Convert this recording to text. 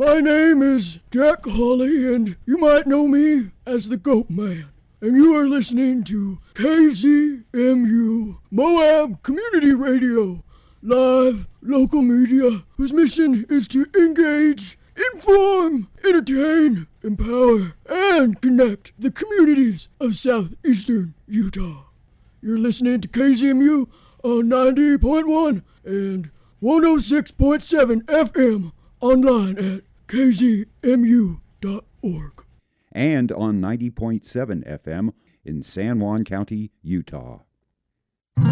My name is Jack Hawley, and you might know me as the Goat Man. And you are listening to KZMU Moab Community Radio, live local media whose mission is to engage, inform, entertain, empower, and connect the communities of southeastern Utah. You're listening to KZMU on 90.1 and 106.7 FM online at kzmu.org. And on 90.7 FM in San Juan County, Utah.